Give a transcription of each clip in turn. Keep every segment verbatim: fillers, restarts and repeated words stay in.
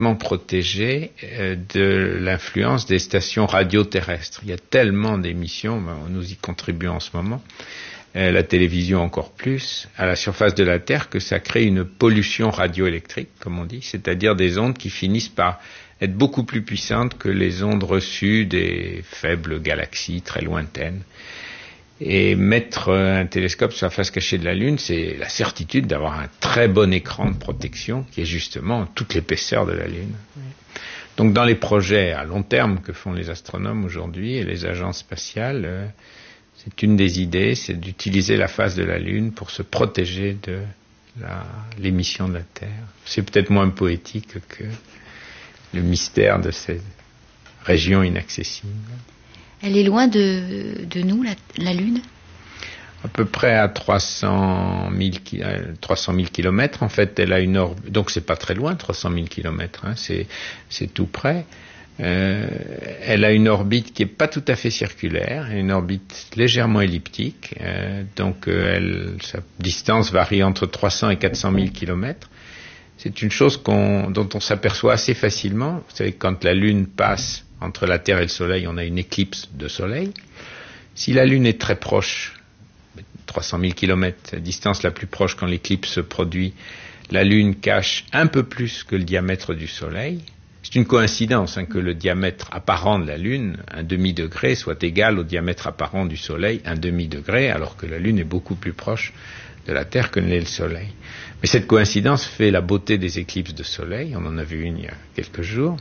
protégé euh, de l'influence des stations radioterrestres. Il y a tellement d'émissions, ben, nous y contribuons en ce moment, euh, la télévision encore plus, à la surface de la Terre, que ça crée une pollution radioélectrique, comme on dit, c'est-à-dire des ondes qui finissent par être beaucoup plus puissantes que les ondes reçues des faibles galaxies très lointaines. Et mettre un télescope sur la face cachée de la Lune, c'est la certitude d'avoir un très bon écran de protection qui est justement toute l'épaisseur de la Lune. Donc dans les projets à long terme que font les astronomes aujourd'hui et les agences spatiales, euh, c'est une des idées, c'est d'utiliser la face de la Lune pour se protéger de la, l'émission de la Terre. C'est peut-être moins poétique que le mystère de ces régions inaccessibles. Elle est loin de, de nous, la, la Lune ? À peu près à trois cent mille kilomètres. En fait, elle a une orbite, donc c'est pas très loin, trois cent mille kilomètres, hein, c'est, c'est tout près. Euh, elle a une orbite qui est pas tout à fait circulaire, une orbite légèrement elliptique, euh, donc euh, elle, sa distance varie entre trois cents et quatre cent mille kilomètres. C'est une chose qu'on, dont on s'aperçoit assez facilement. Vous savez, quand la Lune passe entre la Terre et le Soleil, on a une éclipse de Soleil. Si la Lune est très proche, trois cent mille kilomètres, la distance la plus proche quand l'éclipse se produit, la Lune cache un peu plus que le diamètre du Soleil. C'est une coïncidence hein, que le diamètre apparent de la Lune, un demi-degré, soit égal au diamètre apparent du Soleil, un demi-degré, alors que la Lune est beaucoup plus proche de la Terre que ne l'est le Soleil. Mais cette coïncidence fait la beauté des éclipses de Soleil. On en a vu une il y a quelques jours.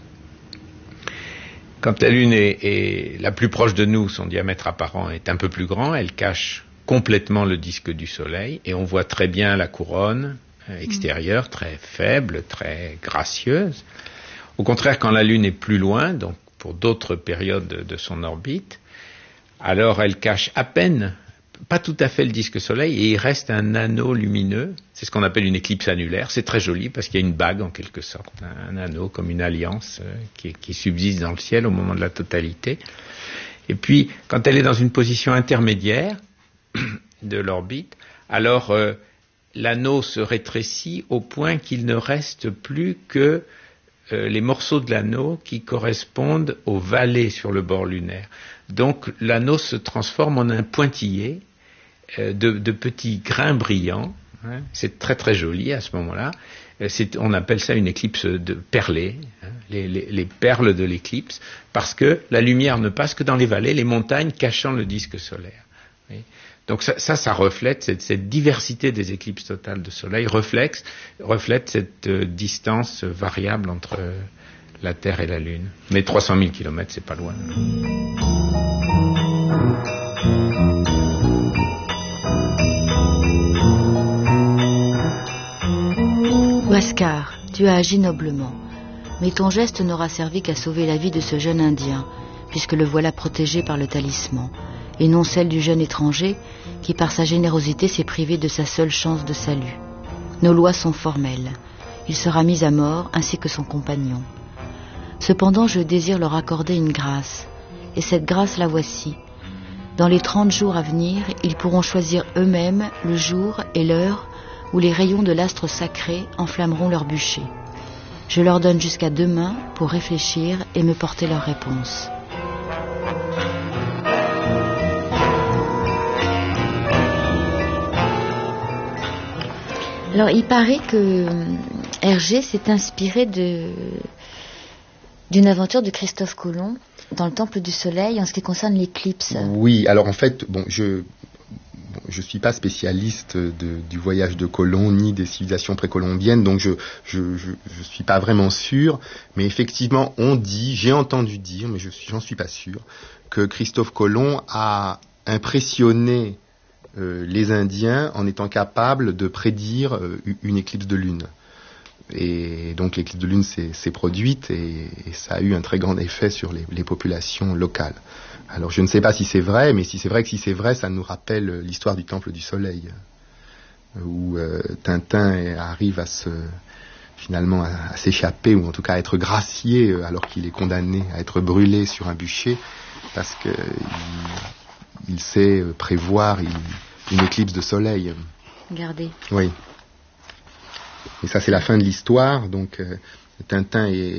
Quand la Lune est, est la plus proche de nous, son diamètre apparent est un peu plus grand, elle cache complètement le disque du Soleil et on voit très bien la couronne extérieure, très faible, très gracieuse. Au contraire, quand la Lune est plus loin, donc pour d'autres périodes de, de son orbite, alors elle cache à peine, pas tout à fait le disque Soleil, et il reste un anneau lumineux. C'est ce qu'on appelle une éclipse annulaire. C'est très joli parce qu'il y a une bague en quelque sorte, un, un anneau comme une alliance euh, qui, qui subsiste dans le ciel au moment de la totalité. Et puis, quand elle est dans une position intermédiaire de l'orbite, alors euh, l'anneau se rétrécit au point qu'il ne reste plus que euh, les morceaux de l'anneau qui correspondent aux vallées sur le bord lunaire. Donc l'anneau se transforme en un pointillé euh, de, de petits grains brillants. Hein. C'est très très joli à ce moment-là. C'est, on appelle ça une éclipse de perlée, hein, les, les, les perles de l'éclipse, parce que la lumière ne passe que dans les vallées, les montagnes cachant le disque solaire. Oui. Donc ça, ça, ça reflète cette, cette diversité des éclipses totales de soleil, reflète, reflète cette euh, distance variable entre euh, la Terre et la Lune. Mais trois cent mille kilomètres, c'est pas loin. Huascar, tu as agi noblement, mais ton geste n'aura servi qu'à sauver la vie de ce jeune Indien, puisque le voilà protégé par le talisman, et non celle du jeune étranger qui, par sa générosité, s'est privé de sa seule chance de salut. Nos lois sont formelles. Il sera mis à mort, ainsi que son compagnon. Cependant, je désire leur accorder une grâce, et cette grâce la voici. Dans les trente jours à venir, ils pourront choisir eux-mêmes le jour et l'heure où les rayons de l'astre sacré enflammeront leur bûcher. Je leur donne jusqu'à demain pour réfléchir et me porter leur réponse. Alors, il paraît que Hergé s'est inspiré de, d'une aventure de Christophe Colomb dans le Temple du Soleil en ce qui concerne l'éclipse. Oui, alors en fait, bon, je je suis pas spécialiste de, du voyage de Colomb ni des civilisations précolombiennes, donc je je, je je suis pas vraiment sûr, mais effectivement, on dit, j'ai entendu dire, mais je j'en suis pas sûr, que Christophe Colomb a impressionné Euh, les Indiens en étant capables de prédire euh, une éclipse de lune. Et donc l'éclipse de lune s'est, s'est produite et, et ça a eu un très grand effet sur les, les populations locales. Alors je ne sais pas si c'est vrai, mais si c'est vrai que si c'est vrai, ça nous rappelle l'histoire du Temple du Soleil, où euh, Tintin arrive à se finalement à, à s'échapper, ou en tout cas à être gracié alors qu'il est condamné à être brûlé sur un bûcher, parce que il, il sait prévoir une, une éclipse de soleil. Regardez. Oui. Et ça, c'est la fin de l'histoire. Donc, euh, Tintin est